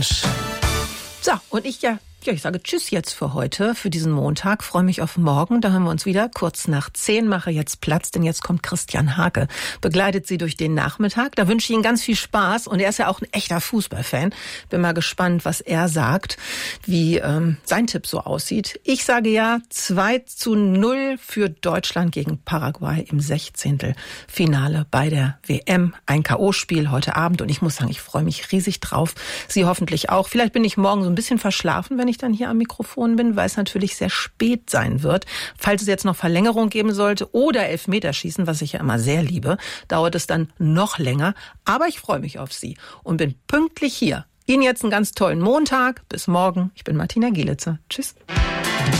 Mensch. So, und ich sage Tschüss jetzt für heute, für diesen Montag. Freue mich auf morgen. Da hören wir uns wieder. Kurz nach 10 mache jetzt Platz, denn jetzt kommt Christian Hake. Begleitet Sie durch den Nachmittag. Da wünsche ich Ihnen ganz viel Spaß. Und er ist ja auch ein echter Fußballfan. Bin mal gespannt, was er sagt, wie sein Tipp so aussieht. Ich sage ja 2:0 für Deutschland gegen Paraguay im 16. Finale bei der WM. Ein K.O.-Spiel heute Abend. Und ich muss sagen, ich freue mich riesig drauf. Sie hoffentlich auch. Vielleicht bin ich morgen so ein bisschen verschlafen, wenn ich dann hier am Mikrofon bin, weil es natürlich sehr spät sein wird. Falls es jetzt noch Verlängerung geben sollte oder Elfmeterschießen, was ich ja immer sehr liebe, dauert es dann noch länger. Aber ich freue mich auf Sie und bin pünktlich hier. Ihnen jetzt einen ganz tollen Montag. Bis morgen. Ich bin Martina Gielitzer. Tschüss.